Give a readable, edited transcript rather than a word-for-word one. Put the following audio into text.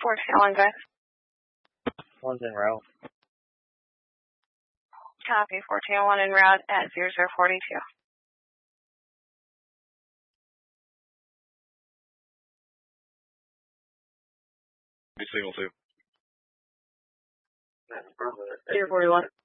1401, guys. One's en route. Copy, 1401 en route at 0042. Signal 2. 041.